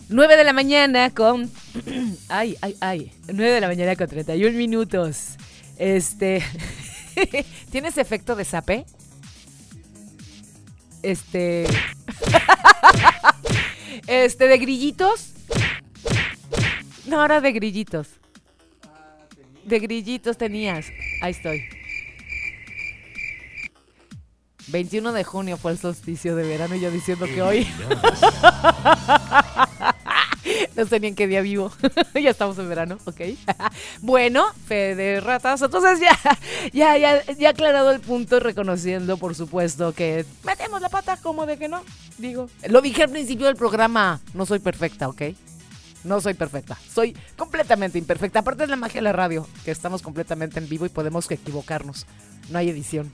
9 de la mañana con... Ay. 9 de la mañana con 31 minutos. ¿Tienes efecto de zape? ¿De grillitos? No, ahora de grillitos. De grillitos tenías. Ahí estoy. 21 de junio fue el solsticio de verano y yo diciendo que hoy... No sé ni en qué día vivo. Ya estamos en verano, ok. Bueno, fe de ratas. Entonces ya aclarado el punto, reconociendo, por supuesto, que metemos la pata como de que no. Digo, lo dije al principio del programa. No soy perfecta, ¿ok? No soy perfecta. Soy completamente imperfecta. Aparte es la magia de la radio, que estamos completamente en vivo y podemos equivocarnos. No hay edición.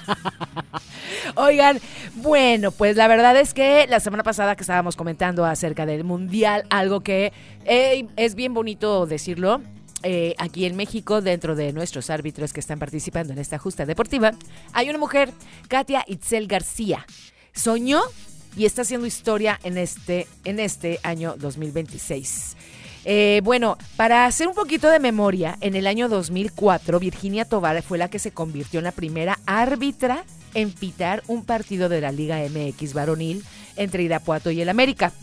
Oigan, bueno, pues la verdad es que la semana pasada que estábamos comentando acerca del Mundial, algo que es bien bonito decirlo, aquí en México, dentro de nuestros árbitros que están participando en esta justa deportiva, hay una mujer, Katia Itzel García. Soñó y está haciendo historia en este año 2026. Bueno, para hacer un poquito de memoria, en el año 2004, Virginia Tovar fue la que se convirtió en la primera árbitra en pitar un partido de la Liga MX varonil entre Irapuato y el América.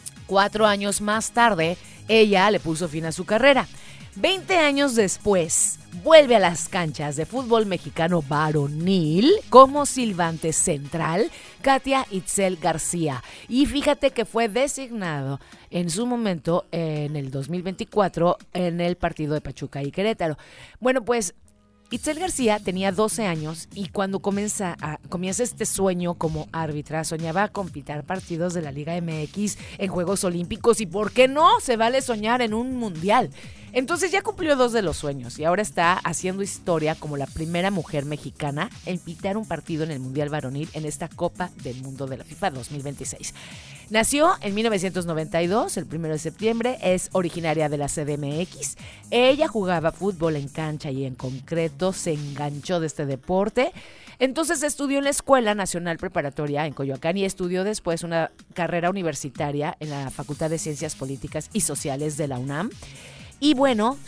4 años más tarde, ella le puso fin a su carrera. 20 años después, vuelve a las canchas de fútbol mexicano varonil como silbante central, Katia Itzel García. Y fíjate que fue designado en su momento, en el 2024, en el partido de Pachuca y Querétaro. Bueno, pues Itzel García tenía 12 años y cuando comienza este sueño como árbitra, soñaba con pitar partidos de la Liga MX en Juegos Olímpicos y ¿por qué no? Se vale soñar en un mundial. Entonces ya cumplió 2 de los sueños y ahora está haciendo historia como la primera mujer mexicana en pitar un partido en el Mundial Varonil en esta Copa del Mundo de la FIFA 2026. Nació en 1992, el 1 de septiembre, es originaria de la CDMX. Ella jugaba fútbol en cancha y en concreto se enganchó de este deporte. Entonces estudió en la Escuela Nacional Preparatoria en Coyoacán y estudió después una carrera universitaria en la Facultad de Ciencias Políticas y Sociales de la UNAM. Y bueno,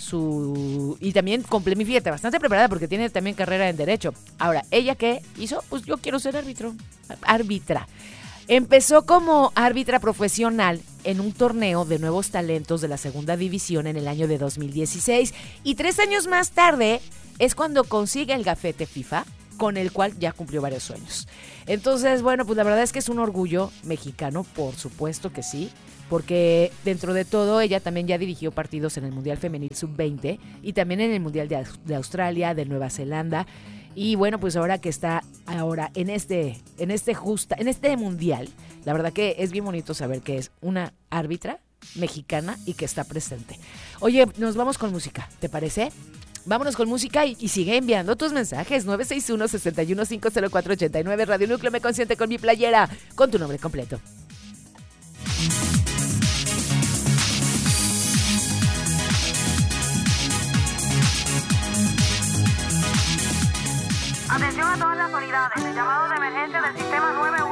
y también fíjate, bastante preparada porque tiene también carrera en Derecho. Ahora, ¿ella qué hizo? Pues yo quiero ser árbitra. Empezó como árbitra profesional en un torneo de nuevos talentos de la segunda división en el año de 2016 y 3 años más tarde es cuando consigue el gafete FIFA, con el cual ya cumplió varios sueños. Entonces, bueno, pues la verdad es que es un orgullo mexicano, por supuesto que sí, porque dentro de todo ella también ya dirigió partidos en el Mundial Femenil Sub-20 y también en el Mundial de Australia, de Nueva Zelanda. Y bueno, pues ahora que está en este mundial, la verdad que es bien bonito saber que es una árbitra mexicana y que está presente. Oye, nos vamos con música, ¿te parece? Vámonos con música y sigue enviando tus mensajes. 961-61-50489. Radio Núcleo Me Consiente con mi playera, con tu nombre completo. Atención a todas las unidades. El llamado